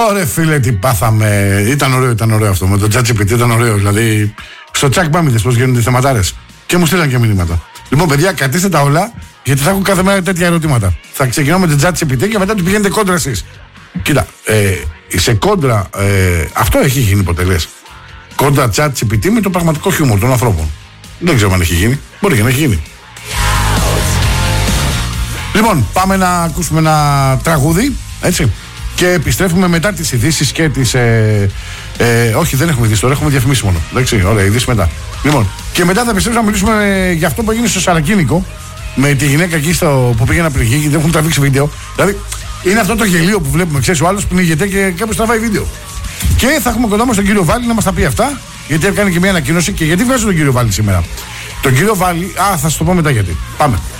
Ωραία, φίλε, τι πάθαμε. Ήταν ωραίο αυτό. Με το ChatGPT ήταν ωραίο. Δηλαδή, στο τσακ μπάμιδες πώς γίνονται οι θεματάρες. Και μου στείλαν και μηνύματα. Λοιπόν, παιδιά, κρατήστε τα όλα, γιατί θα έχω κάθε μέρα τέτοια ερωτήματα. Θα ξεκινάω με το ChatGPT και μετά του πηγαίνετε κόντρα εσείς. Κοίτα, σε κόντρα. Αυτό έχει γίνει ποτέ, λες. Κόντρα ChatGPT με το πραγματικό χιούμορ των ανθρώπων. Δεν ξέρω αν έχει γίνει. Μπορεί και να έχει γίνει. Λοιπόν, πάμε να ακούσουμε ένα τραγούδι, έτσι. Και επιστρέφουμε μετά τις ειδήσεις και τις. Όχι, δεν έχουμε ειδήσεις τώρα, έχουμε διαφημίσει μόνο. Εντάξει, ωραία, ειδήσεις μετά. Λοιπόν, και μετά θα επιστρέψουμε να μιλήσουμε για αυτό που έγινε στο Σαρακίνικο με τη γυναίκα εκεί που πήγε να πληγεί και δεν έχουν τραβήξει βίντεο. Δηλαδή, είναι αυτό το γελίο που βλέπουμε. Ξέρεις, ο άλλος πνίγεται και κάποιος τραβάει βίντεο. Και θα έχουμε κοντά μας τον κύριο Βάλη να μας τα πει αυτά, γιατί έκανε και μια ανακοίνωση. Και γιατί βγάζω τον κύριο Βάλη σήμερα. Τον κύριο Βάλη, θα σας το πω μετά γιατί. Πάμε.